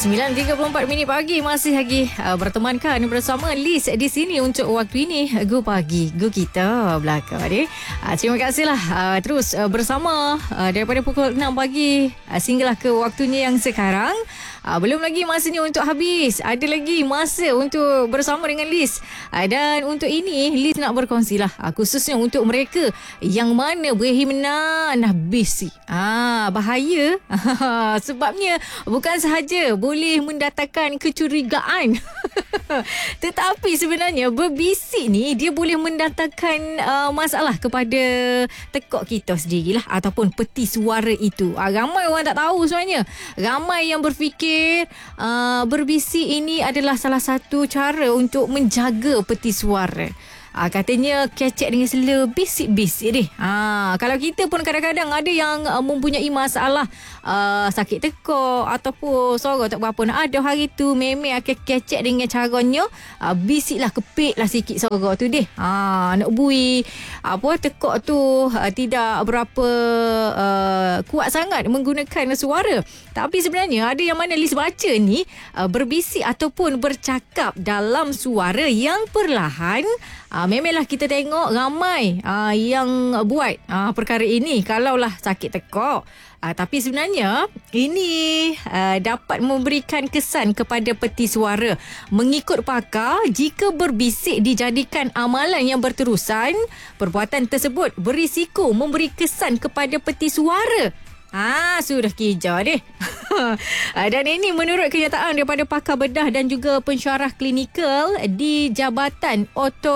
9.34 pagi masih lagi bertemankan bersama Liz di sini untuk waktu ini Go Pagi Go Kita belakang ni. Terima kasihlah terus bersama daripada pukul 6 pagi sehinggalah ke waktunya yang sekarang. Belum lagi masanya untuk habis. Ada lagi masa untuk bersama dengan Liz. Dan untuk ini Liz nak berkongsilah khususnya untuk mereka yang mana berhimpinan busy. Bahaya. Sebabnya bukan sahaja boleh mendatangkan kecurigaan. Tetapi sebenarnya berbisik ni dia boleh mendatangkan masalah kepada tekak kita sendirilah ataupun peti suara itu. Ramai orang tak tahu sebenarnya. Ramai yang berfikir berbisik ini adalah salah satu cara untuk menjaga peti suara. Katanya kecek dengan sela bisik-bisik deh. Kalau kita pun kadang-kadang ada yang mempunyai masalah sakit tekak ataupun suara tak berapa nak ada hari tu, memang akan kecek dengan caranya bisiklah, kepitlah sikit suara tu deh. Nak bui tekak tu tidak berapa kuat sangat menggunakan suara. Tapi sebenarnya ada yang mana Liz baca ni berbisik ataupun bercakap dalam suara yang perlahan. Memanglah kita tengok ramai yang buat perkara ini kalaulah sakit tekak. Tapi sebenarnya ini dapat memberikan kesan kepada peti suara. Mengikut pakar, jika berbisik dijadikan amalan yang berterusan, perbuatan tersebut berisiko memberi kesan kepada peti suara. Sudah kejar deh. Dan ini menurut kenyataan daripada pakar bedah dan juga pensyarah klinikal di Jabatan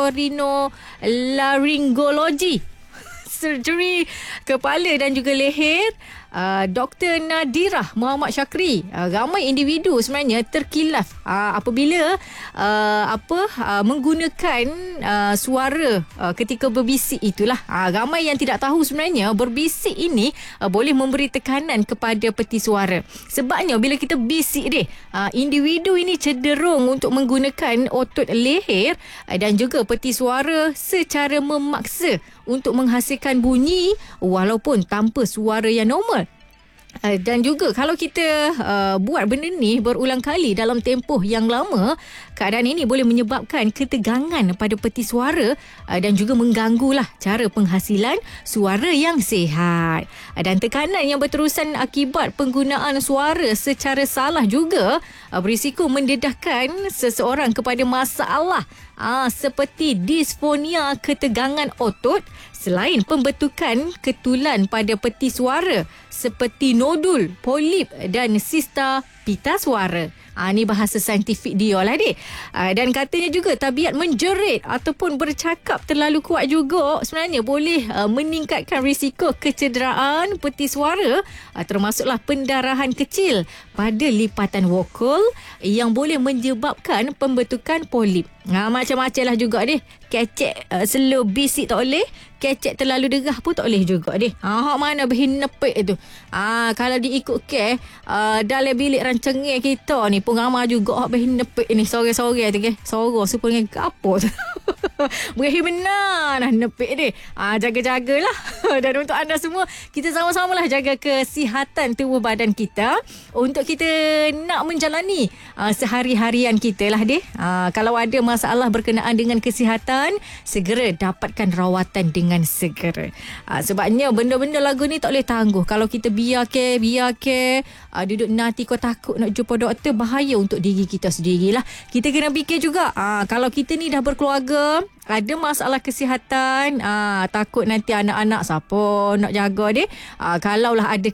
Otorinolaryngologi, surgery kepala dan juga leher, Dr. Nadirah Muhammad Syakri. Ramai individu sebenarnya terkilaf apabila menggunakan suara ketika berbisik itulah. Ramai yang tidak tahu sebenarnya berbisik ini boleh memberi tekanan kepada peti suara. Sebabnya bila kita bisik individu ini cenderung untuk menggunakan otot leher dan juga peti suara secara memaksa untuk menghasilkan bunyi walaupun tanpa suara yang normal. Dan juga kalau kita buat benda ni berulang kali dalam tempoh yang lama, keadaan ini boleh menyebabkan ketegangan pada peti suara dan juga mengganggulah cara penghasilan suara yang sihat. Dan tekanan yang berterusan akibat penggunaan suara secara salah juga berisiko mendedahkan seseorang kepada masalah seperti disfonia ketegangan otot, selain pembentukan ketulan pada peti suara seperti nodul, polip dan sista pita suara. Ni bahasa saintifik dia lah dan katanya juga tabiat menjerit ataupun bercakap terlalu kuat juga sebenarnya boleh meningkatkan risiko kecederaan peti suara, termasuklah pendarahan kecil pada lipatan vokal yang boleh menyebabkan pembentukan polip. Macam-macam lah juga kecek slow bisik tak boleh, kecek terlalu derah pun tak boleh juga hak mana berhinepek tu. Kalau diikut dalam bilik rancangan kita ni pun ramai juga hak berhinepek ni, sore-sore tu suara super dengan gapo tu. Berhimpinan nepek jaga-jagalah. Dan untuk anda semua, kita sama-samalah jaga kesihatan tubuh badan kita untuk kita nak menjalani sehari-harian kita lah kalau ada masalah berkenaan dengan kesihatan, segera dapatkan rawatan dengan segera. Sebabnya benda-benda lagu ni tak boleh tangguh. Kalau kita biar duduk nanti kau takut nak jumpa doktor, bahaya untuk diri kita sendirilah. Kita kena fikir juga kalau kita ni dah berkeluarga, ada masalah kesihatan, takut nanti anak-anak siapa nak jaga kalaulah ada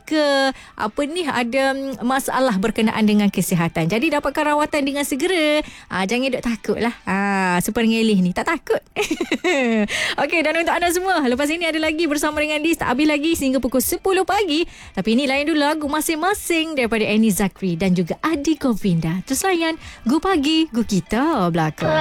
ada masalah berkenaan dengan kesihatan. Jadi dapatkan rawatan dengan segera. Jangan duk takutlah. Super ngelih ni tak takut. Okey, dan untuk anda semua, lepas ini ada lagi bersama dengan Liz, tak habis lagi sehingga pukul 10 pagi. Tapi ini layan dulu lagu masing-masing daripada Annie Zakri dan juga Adi Govinda. Terus layan Go Pagi Go Kita belakang.